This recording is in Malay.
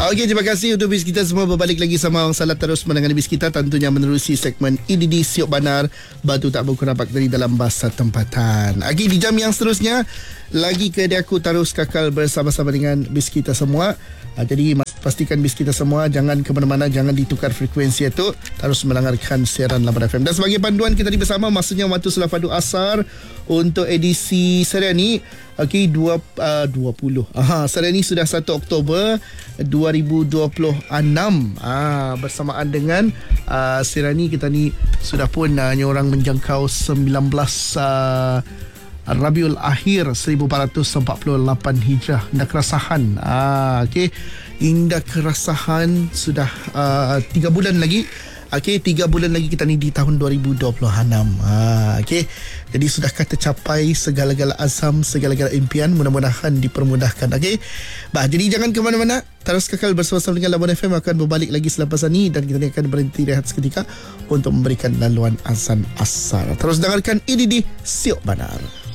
Okey, terima kasih untuk bis kita semua. Berbalik lagi sama Awang Salat terus menangani bis kita, tentunya menerusi segmen EDD Siok Banar, batu tak berkurang bakteri dalam bahasa tempatan. Okey, di jam yang seterusnya lagi ke aku terus kakal bersama-sama dengan bis kita semua. Jadi pastikan bis kita semua jangan ke mana-mana, jangan ditukar frekuensi itu, terus mendengarkan siaran Lapan FM. Dan sebagai panduan kita di bersama, maksudnya waktu Selafadu Asar untuk edisi Seriani. Okey, 20. Seriani sudah 1 Oktober 2026. Bersamaan dengan Seriani kita ni sudah pun orang menjangkau 19 Rabiul Akhir 1448 Hijrah. Indah kerasahan. Okey, indah kerasahan sudah 3 bulan lagi. Okey, 3 bulan lagi kita ni di tahun 2026. Okey, jadi sudahkah tercapai segala-gala azam, segala-gala impian? Mudah-mudahan dipermudahkan. Okey, jadi jangan ke mana-mana, terus kekal bersama-sama dengan Labuan FM. Akan berbalik lagi selepas ini dan kita akan berhenti rehat seketika untuk memberikan laluan azan asar. Terus dengarkan EDD Siok Banar.